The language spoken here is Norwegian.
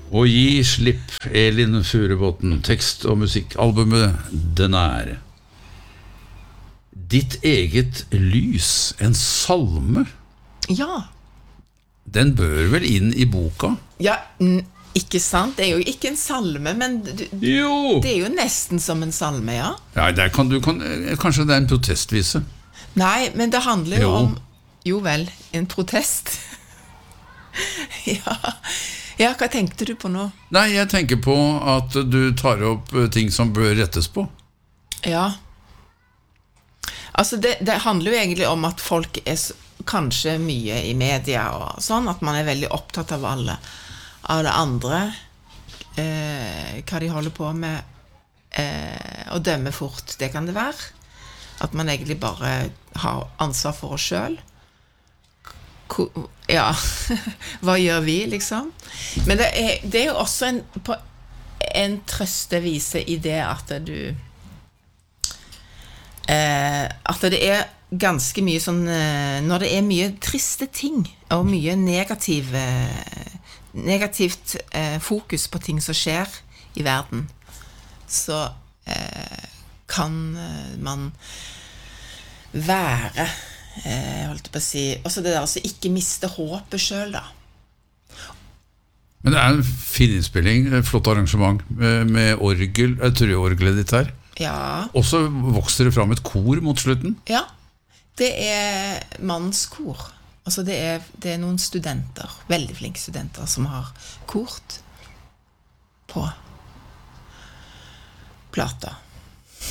Og gi slipp, Elin Furubotn, tekst- og musikkalbumet Den Ditt eget lys, en salme. Ja. Den bør vel inn i boka? Ja, ikke sant? Det jo ikke en salme, men Jo! det jo nesten som en salme, ja. Ja, kanskje det en protestvise. Nei, men det handler jo Jo. om, jo vel, en protest. Ja, hva tenkte du på nå? Nei, jeg tenker på at du tar opp ting som bør rettes på. Ja. Altså, det handler jo egentlig om at folk kanskje mye i media og sånn, at man veldig opptatt av av det andre, hva de holder på med, og dømme fort, det kan det være. At man egentlig bare har ansvar for oss selv. Ja, hva gjør vi, liksom? Men det jo også en trøstevise i det at at det ganske mye sånn, når det mye triste ting og mye negativt fokus på ting som skjer i verden, så kan man være holdt på å si, også det der altså ikke miste håpet selv da. Men det en fin innspilling, et flott arrangement med orgel, jeg tror orgelet ditt her. Ja. Og så vokser det fram et kor mot slutten. Ja, det mannskor. Altså det noen studenter, veldig flinke studenter, som har kort på plata.